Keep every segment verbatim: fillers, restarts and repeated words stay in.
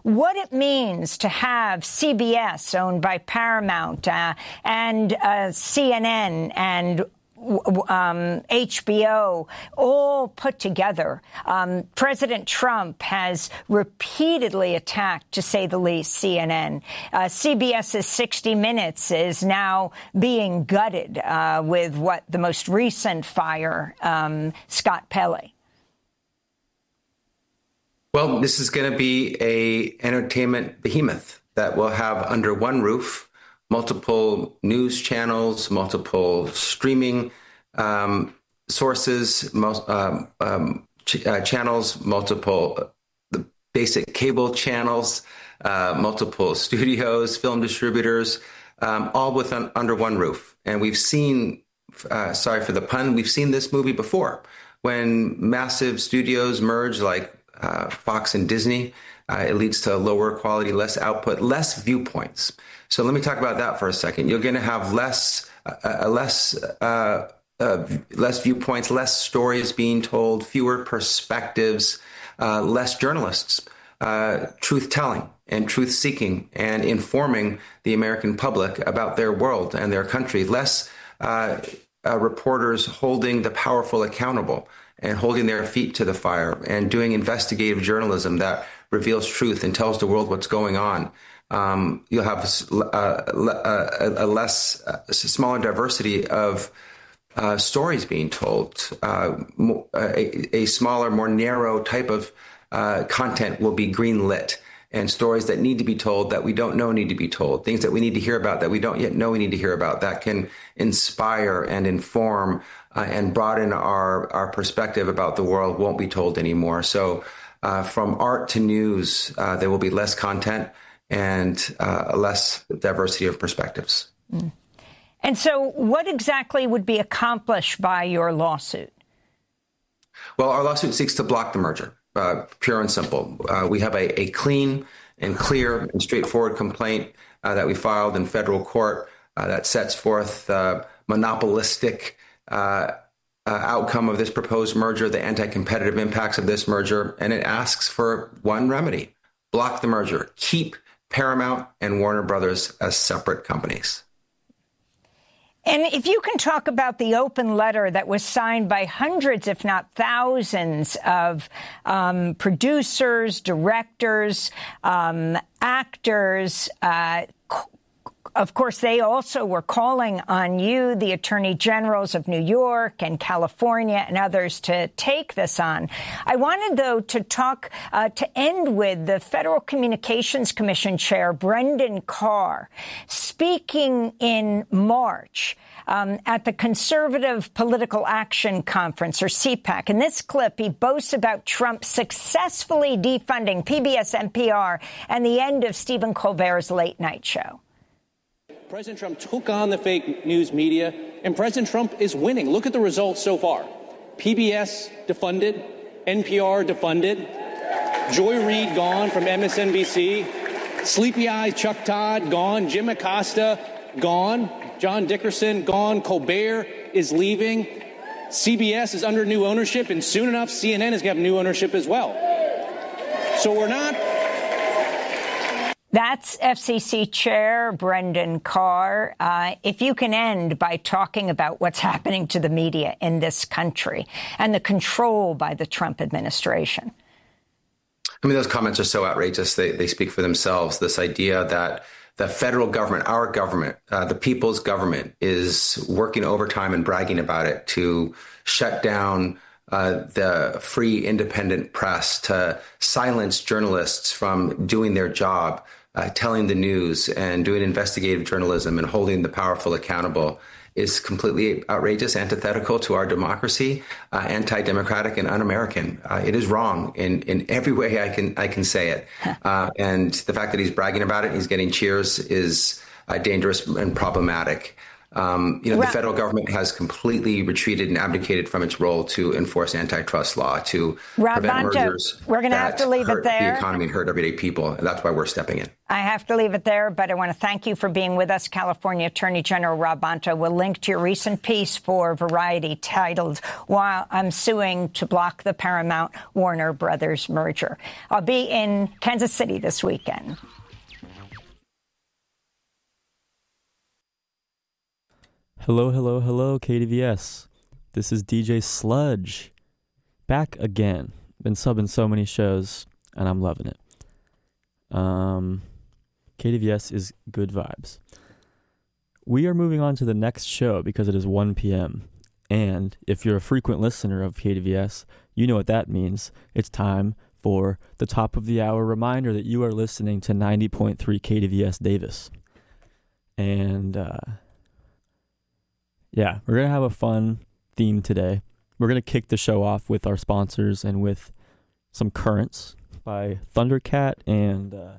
what it means to have C B S, owned by Paramount, uh, and uh, C N N and Um, H B O, all put together. Um, President Trump has repeatedly attacked, to say the least, C N N. Uh, CBS's sixty minutes is now being gutted uh, with what the most recent fire, um, Scott Pelley. Well, this is going to be a entertainment behemoth that will have under one roof multiple news channels, multiple streaming um, sources, most, um, um, ch- uh, channels, multiple uh, the basic cable channels, uh, multiple studios, film distributors, um, all with un- under one roof. And we've seen, uh, sorry for the pun, we've seen this movie before when massive studios merge like uh, Fox and Disney. Uh, it leads to lower quality, less output, less viewpoints. So let me talk about that for a second. You're going to have less, uh, less, uh, uh, less viewpoints, less stories being told, fewer perspectives, uh, less journalists, uh, truth telling and truth seeking and informing the American public about their world and their country, less uh, uh, reporters holding the powerful accountable and holding their feet to the fire and doing investigative journalism that reveals truth and tells the world what's going on. Um, you'll have uh, a, a less, a smaller diversity of uh, stories being told. Uh, a, a smaller, more narrow type of uh, content will be greenlit, and stories that need to be told that we don't know need to be told. Things that we need to hear about that we don't yet know we need to hear about that can inspire and inform uh, and broaden our, our perspective about the world won't be told anymore. So uh, from art to news, uh, there will be less content and uh, less diversity of perspectives. Mm. And so what exactly would be accomplished by your lawsuit? Well, our lawsuit seeks to block the merger, uh, pure and simple. Uh, we have a, a clean and clear and straightforward complaint uh, that we filed in federal court uh, that sets forth uh, monopolistic uh, uh, outcome of this proposed merger, the anti-competitive impacts of this merger, and it asks for one remedy: block the merger, keep Paramount and Warner Brothers as separate companies. And if you can talk about the open letter that was signed by hundreds, if not thousands, of um, producers, directors, um, actors, uh, of course, they also were calling on you, the attorney generals of New York and California and others, to take this on. I wanted, though, to talk, uh, to end with the Federal Communications Commission Chair, Brendan Carr, speaking in March um, at the Conservative Political Action Conference, or C PAC. In this clip, he boasts about Trump successfully defunding P B S, N P R, and the end of Stephen Colbert's late night show. President Trump took on the fake news media, and President Trump is winning. Look at the results so far. P B S defunded, N P R defunded, Joy Reid gone from M S N B C, Sleepy Eye Chuck Todd gone, Jim Acosta gone, John Dickerson gone, Colbert is leaving, C B S is under new ownership, and soon enough C N N is going to have new ownership as well. So we're not... That's F C C Chair Brendan Carr. Uh, if you can end by talking about what's happening to the media in this country and the control by the Trump administration. I mean, those comments are so outrageous. They, they speak for themselves. This idea that the federal government, our government, uh, the people's government, is working overtime and bragging about it to shut down Uh, the free, independent press, to silence journalists from doing their job, uh, telling the news and doing investigative journalism and holding the powerful accountable, is completely outrageous, antithetical to our democracy, uh, anti-democratic and un-American. Uh, it is wrong in, in every way I can I can say it. Uh, and the fact that he's bragging about it, he's getting cheers, is uh, dangerous and problematic. Um, you know, Right. the federal government has completely retreated and abdicated from its role to enforce antitrust law, to Rob prevent Bonta, mergers we're going to have that to leave it hurt the there. economy and hurt everyday people. And that's why we're stepping in. I have to leave it there, but I want to thank you for being with us. California Attorney General Rob Bonta will link to your recent piece for Variety titled, "While I'm Suing to Block the Paramount Warner Brothers Merger." I'll be in Kansas City this weekend. Hello, hello, hello, K D V S. This is D J Sludge. Back again. Been subbing so many shows, and I'm loving it. Um, K D V S is good vibes. We are moving on to the next show because it is one p.m. And if you're a frequent listener of K D V S, you know what that means. It's time for the top of the hour reminder that you are listening to ninety point three K D V S Davis. And, uh... yeah, we're going to have a fun theme today. We're going to kick the show off with our sponsors and with some currents by Thundercat and uh,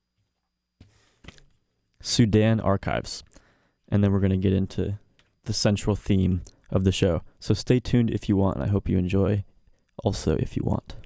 Sudan Archives. And then we're going to get into the central theme of the show. So stay tuned if you want, and I hope you enjoy also if you want.